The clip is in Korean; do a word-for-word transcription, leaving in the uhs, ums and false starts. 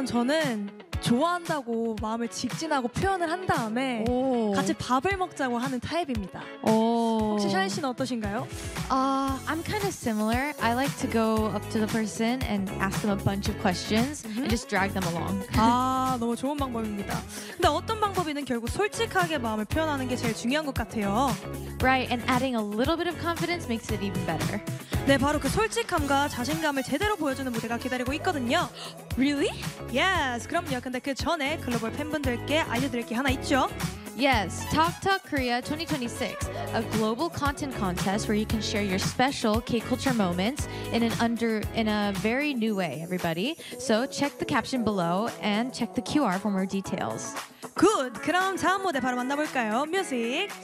일단 저는 좋아한다고 마음을 직진하고 표현을 한 다음에 오. 같이 밥을 먹자고 하는 타입입니다. 오. 혹시 샤인 씨는 어떠신가요? Uh, I'm kind of similar. I like to go up to the person and ask them a bunch of questions and just drag them along. 아, 너무 좋은 방법입니다. 근데 어떤 방법이든 결국 솔직하게 마음을 표현하는 게 제일 중요한 것 같아요. Right, and adding a little bit of confidence makes it even better. 네, 바로 그 솔직함과 자신감을 제대로 보여주는 무대가 기다리고 있거든요. Really? Yes, 그럼요. 근데 그 전에 글로벌 팬분들께 알려드릴 게 하나 있죠. Yes, Talk Talk Korea twenty twenty-six, a global content contest where you can share your special K-culture moments in an under in a very new way, everybody. So check the caption below and check the Q R for more details. 굿! 그럼 다음 무대 바로 만나볼까요? 뮤직